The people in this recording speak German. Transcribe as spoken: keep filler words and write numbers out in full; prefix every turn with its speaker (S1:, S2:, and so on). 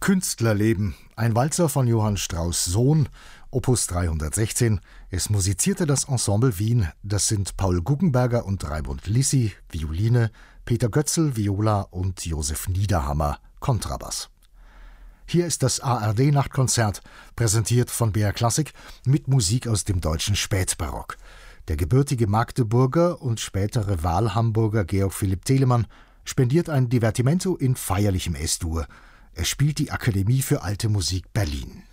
S1: Künstlerleben, ein Walzer von Johann Strauss Sohn, Opus dreihundertsechzehn. Es musizierte das Ensemble Wien. Das sind Paul Guggenberger und Raimund Lissi, Violine, Peter Götzl, Viola und Josef Niederhammer, Kontrabass. Hier ist das A R D-Nachtkonzert, präsentiert von B R Klassik, mit Musik aus dem deutschen Spätbarock. Der gebürtige Magdeburger und spätere Wahlhamburger Georg Philipp Telemann spendiert ein Divertimento in feierlichem S-Dur. Er spielt die Akademie für Alte Musik Berlin.